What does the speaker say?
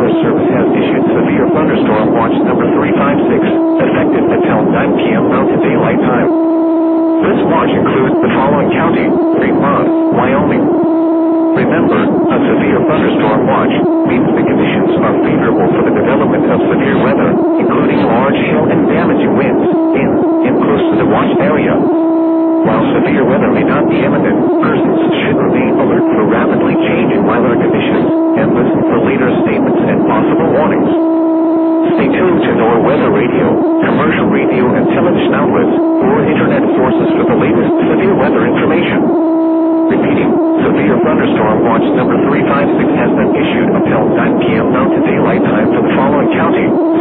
Weather Service has issued severe thunderstorm watch number 356, effective until 9 p.m. Mountain Daylight Time. This watch includes the following county: Fremont, Wyoming. Remember, a severe thunderstorm watch means the conditions are favorable for the development of severe weather, including large hail and damaging winds, in and close to the watch area. While severe weather may not be imminent, persons should remain alert for rapidly changing weather conditions and listen for later statements and possible warnings. Stay tuned to NOAA Weather Radio, commercial radio and television outlets, or internet sources for the latest severe weather information. Repeating, severe thunderstorm watch number 356 has been issued until 9 p.m. Mountain Daylight Time for the following county: